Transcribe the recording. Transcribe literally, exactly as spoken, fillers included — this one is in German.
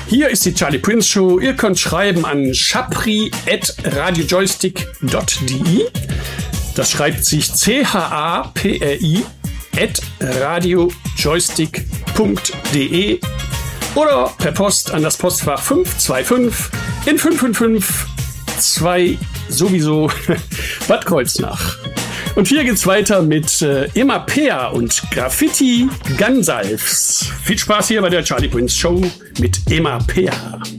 Hier ist die Charlie Prince Show. Ihr könnt schreiben an chapri at radiojoystick punkt de. Das schreibt sich C H A P R I at radiojoystick punkt de oder per Post an das Postfach fünf zwei fünf in fünf fünf fünf zwei sowieso Bad Kreuznach. Und hier geht's weiter mit äh, Emma Peer und Graffiti Gunsalves. Viel Spaß hier bei der Charlie Prince Show mit Emma Peer.